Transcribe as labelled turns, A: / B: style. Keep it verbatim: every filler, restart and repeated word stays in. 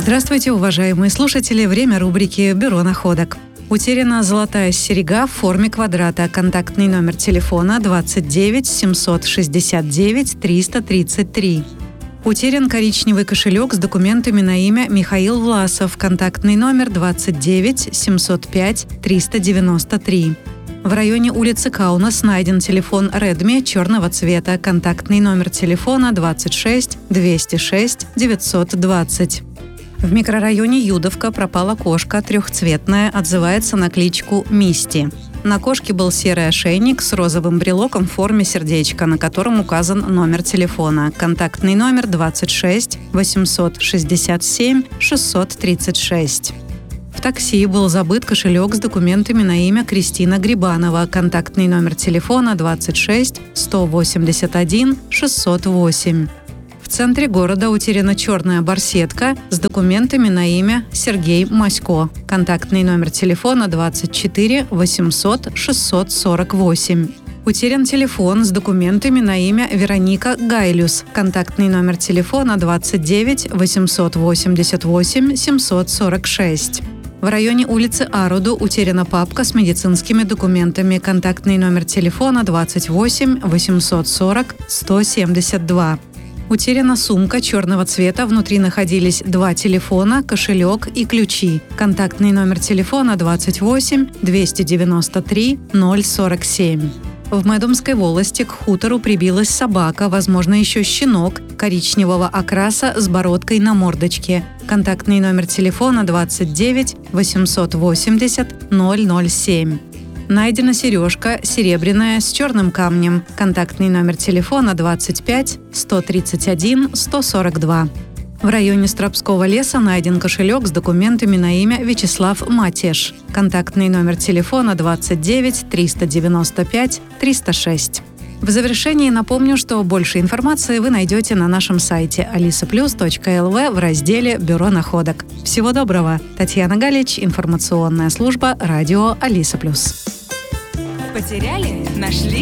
A: Здравствуйте, уважаемые слушатели! Время рубрики «Бюро находок». Утеряна золотая серьга в форме квадрата. Контактный номер телефона двадцать девять семьсот шестьдесят девять триста тридцать три. Утерян коричневый кошелек с документами на имя Михаил Власов. Контактный номер двадцать девять семьсот пять триста девяносто три. В районе улицы Каунас найден телефон Redmi черного цвета. Контактный номер телефона двадцать шесть двести шесть девятьсот двадцать. В микрорайоне Юдовка пропала кошка трехцветная, отзывается на кличку Мисти. На кошке был серый ошейник с розовым брелоком в форме сердечка, на котором указан номер телефона. Контактный номер двадцать шесть восемьсот шестьдесят семь шестьсот тридцать шесть. В такси был забыт кошелек с документами на имя Кристина Грибанова. Контактный номер телефона двадцать шесть сто восемьдесят один шестьсот восемь. В центре города утеряна черная барсетка с документами на имя Сергей Масько. Контактный номер телефона двадцать четыре восемьсот шестьсот сорок восемь. Утерян телефон с документами на имя Вероника Гайлюс. Контактный номер телефона двадцать девять восемьсот восемьдесят восемь семьсот сорок шесть. В районе улицы Аруду утеряна папка с медицинскими документами. Контактный номер телефона двадцать восемь восемьсот сорок сто семьдесят два. Утеряна сумка черного цвета, внутри находились два телефона, кошелек и ключи. Контактный номер телефона двадцать восемь двести девяносто три ноль сорок семь. В Медумской волости к хутору прибилась собака, возможно, еще щенок, коричневого окраса с бородкой на мордочке. Контактный номер телефона двадцать девять восемьсот восемьдесят ноль ноль семь. Найдена сережка серебряная с черным камнем. Контактный номер телефона двадцать пять сто тридцать один сто сорок два. В районе Стропского леса найден кошелек с документами на имя Вячеслав Матеш. Контактный номер телефона двадцать девять триста девяносто пять триста шесть. В завершении напомню, что больше информации вы найдете на нашем сайте алиса плюс точка эл ви в разделе «Бюро находок». Всего доброго! Татьяна Галич, информационная служба радио Алиса плюс.
B: Потеряли? Нашли?